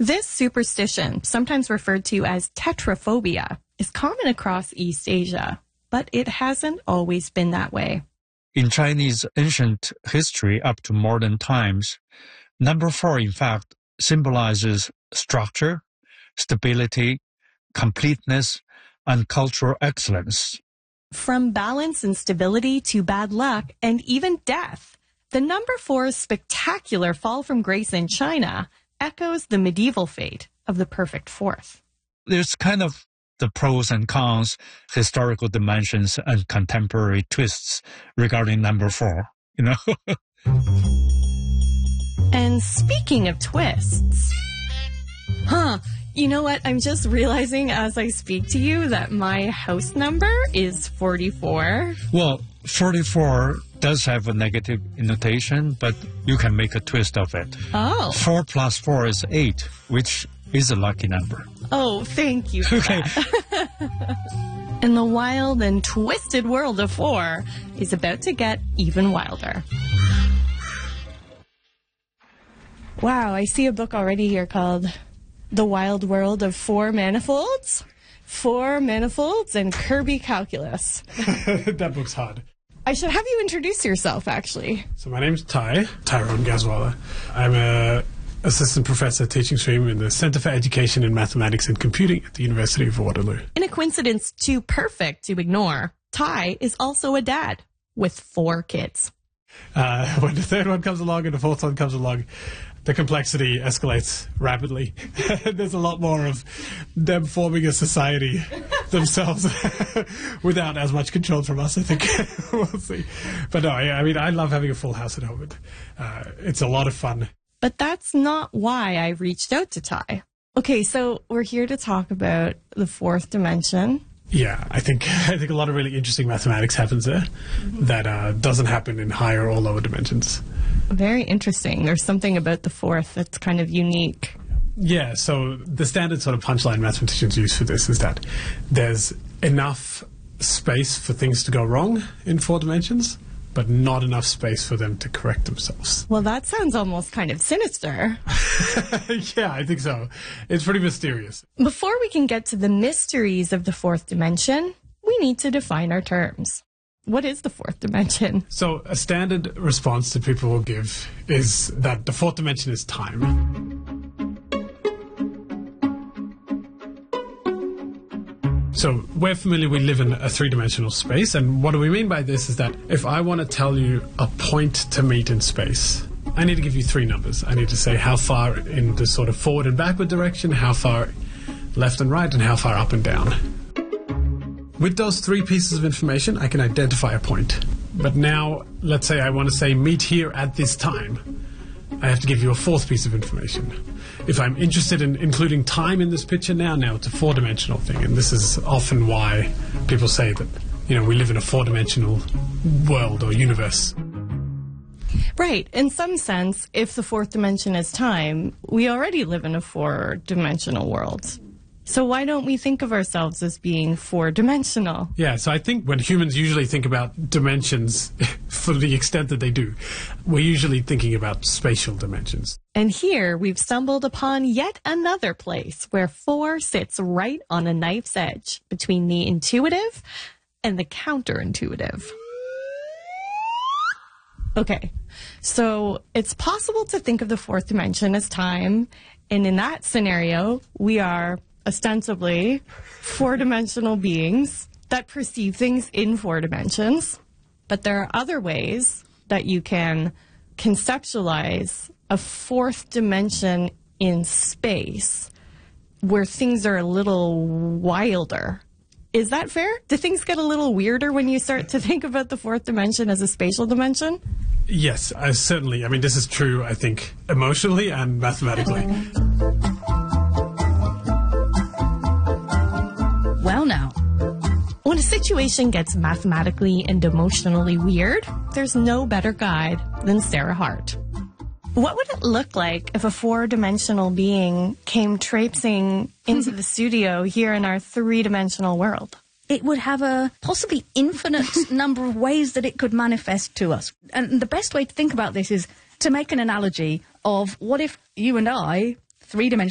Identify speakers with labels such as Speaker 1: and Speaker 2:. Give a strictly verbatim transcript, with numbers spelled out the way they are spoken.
Speaker 1: This superstition, sometimes referred to as tetraphobia, is common across East Asia, but it hasn't always been that way.
Speaker 2: In Chinese ancient history up to modern times, number four, in fact, symbolizes structure, stability, completeness, and cultural excellence.
Speaker 1: From balance and stability to bad luck and even death, the number four's spectacular fall from grace in China echoes the medieval fate of the perfect fourth.
Speaker 2: There's kind of the pros and cons, historical dimensions, and contemporary twists regarding number four, you know?
Speaker 1: And speaking of twists, huh, you know what? I'm just realizing as I speak to you that my house number is forty-four.
Speaker 2: Well, forty-four does have a negative annotation, but you can make a twist of it.
Speaker 1: Oh.
Speaker 2: four plus four is eight, which is a lucky number.
Speaker 1: Oh, thank you for
Speaker 2: Okay.
Speaker 1: that. And the wild and twisted world of four is about to get even wilder. Wow, I see a book already here called The Wild World of Four Manifolds, Four Manifolds, and Kirby Calculus.
Speaker 3: That book's hard.
Speaker 1: I should have you introduce yourself, actually.
Speaker 3: So my name's Ty, Tyrone Gazwala. I'm a assistant professor teaching stream in the Center for Education in Mathematics and Computing at the University of Waterloo.
Speaker 1: In a coincidence too perfect to ignore, Ty is also a dad with four kids.
Speaker 3: Uh, when the third one comes along and the fourth one comes along, the complexity escalates rapidly. There's a lot more of them forming a society themselves without as much control from us, I think. We'll see. But no, I, I mean, I love having a full house at home. Uh, it's a lot of fun.
Speaker 1: But that's not why I reached out to Ty. Okay, so we're here to talk about the fourth dimension.
Speaker 3: Yeah, I think I think a lot of really interesting mathematics happens there that uh, doesn't happen in higher or lower dimensions.
Speaker 1: Very interesting. There's something about the fourth that's kind of unique.
Speaker 3: Yeah, so the standard sort of punchline mathematicians use for this is that there's enough space for things to go wrong in four dimensions, but not enough space for them to correct themselves.
Speaker 1: Well, that sounds almost kind of sinister.
Speaker 3: Yeah, I think so. It's pretty mysterious.
Speaker 1: Before we can get to the mysteries of the fourth dimension, we need to define our terms. What is the fourth dimension?
Speaker 3: So a standard response that people will give is that the fourth dimension is time. So we're familiar, we live in a three-dimensional space, and what do we mean by this is that if I want to tell you a point to meet in space, I need to give you three numbers. I need to say how far in the sort of forward and backward direction, how far left and right, and how far up and down. With those three pieces of information, I can identify a point. But now, let's say I want to say meet here at this time. I have to give you a fourth piece of information. If I'm interested in including time in this picture now, now it's a four-dimensional thing. And this is often why people say that, you know, we live in a four-dimensional world or universe.
Speaker 1: Right. In some sense, if the fourth dimension is time, we already live in a four-dimensional world. So why don't we think of ourselves as being four-dimensional?
Speaker 3: Yeah, so I think when humans usually think about dimensions, for the extent that they do, we're usually thinking about spatial dimensions.
Speaker 1: And here we've stumbled upon yet another place where four sits right on a knife's edge between the intuitive and the counterintuitive. Okay, so it's possible to think of the fourth dimension as time, and in that scenario, we are ostensibly four-dimensional beings that perceive things in four dimensions. But there are other ways that you can conceptualize a fourth dimension in space where things are a little wilder. Is that fair? Do things get a little weirder when you start to think about the fourth dimension as a spatial dimension?
Speaker 3: Yes, uh, certainly. I mean, this is true, I think, emotionally and mathematically.
Speaker 1: Well, now, when a situation gets mathematically and emotionally weird, there's no better guide than Sarah Hart. What would it look like if a four-dimensional being came traipsing into the studio here in our three-dimensional world?
Speaker 4: It would have a possibly infinite number of ways that it could manifest to us. And the best way to think about this is to make an analogy of what if you and I, three-dimensional